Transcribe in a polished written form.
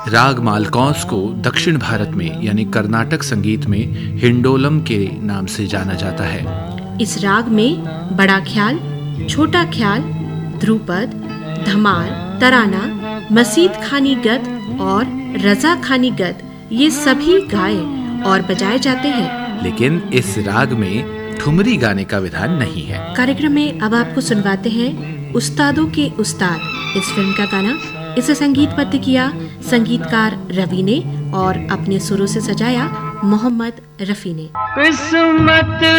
राग मालकौंस को दक्षिण भारत में यानी कर्नाटक संगीत में हिंडोलम के नाम से जाना जाता है। इस राग में बड़ा ख्याल, छोटा ख्याल, ध्रुपद, धमार, तराना, मसीद खानी गद और रजा खानी गद ये सभी गाए और बजाए जाते हैं। लेकिन इस राग में ठुमरी गाने का विधान नहीं है। कार्यक्रम में अब आपको सुनवाते हैं उस्तादों के उस्ताद इस फिल्म का गाना। इसे संगीतबद्ध किया संगीतकार रवि ने और अपने सुरों से सजाया मोहम्मद रफी ने। किस्मत